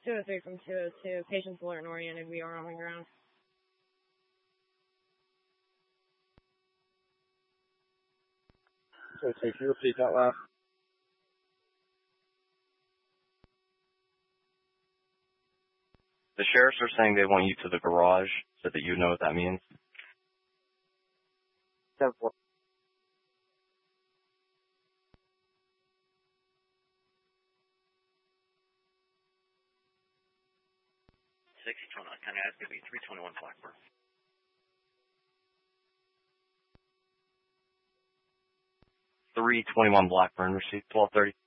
203 from 202. Patient's alert and oriented. We are on the ground. So can you repeat that last? The sheriffs are saying they want you to the garage so that you know what that means. 10-4. Can I ask you to be 321 Blackburn? .321 Blackburn, received 1230.